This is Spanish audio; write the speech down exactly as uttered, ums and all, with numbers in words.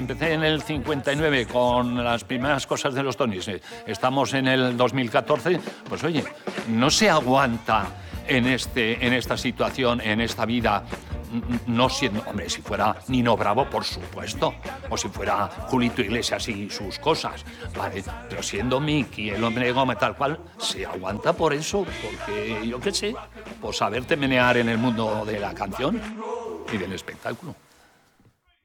empecé en el cincuenta y nueve con las primeras cosas de los Tonys, eh, estamos en el dos mil catorce, pues oye, no se aguanta en, este, en esta situación, en esta vida, no siendo, hombre, si fuera Nino Bravo, por supuesto, o si fuera Julito Iglesias y sus cosas, vale, pero siendo Mickey, el hombre de goma tal cual, se aguanta por eso, porque yo qué sé, por saberte menear en el mundo de la canción y del espectáculo.